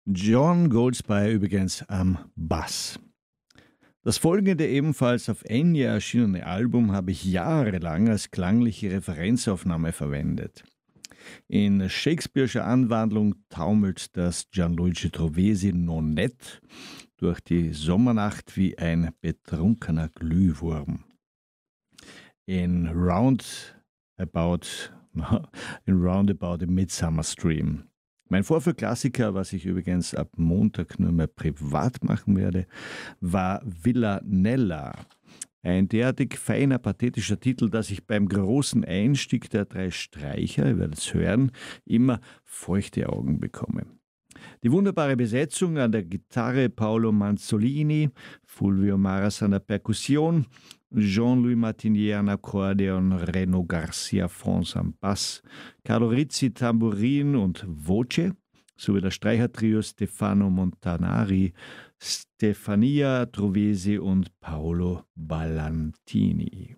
John Goldsbie übrigens am Bass. Das folgende ebenfalls auf Enya erschienene Album habe ich jahrelang als klangliche Referenzaufnahme verwendet. In Shakespeare'scher Anwandlung taumelt das Gianluigi Trovesi Nonett durch die Sommernacht wie ein betrunkener Glühwurm. In Roundabout, in Roundabout im Midsummer Stream. Mein Vorführklassiker, was ich übrigens ab Montag nur mehr privat machen werde, war Villanella. Ein derartig feiner, pathetischer Titel, dass ich beim großen Einstieg der drei Streicher, ihr werdet es hören, immer feuchte Augen bekomme. Die wunderbare Besetzung an der Gitarre Paolo Manzolini, Fulvio Maras an der Perkussion, Jean-Louis Martinier an Akkordeon, Reno Garcia Fons am Bass, Carlo Rizzi Tambourin und Voce, sowie das Streichertrio Stefano Montanari, Stefania Trovesi und Paolo Ballantini.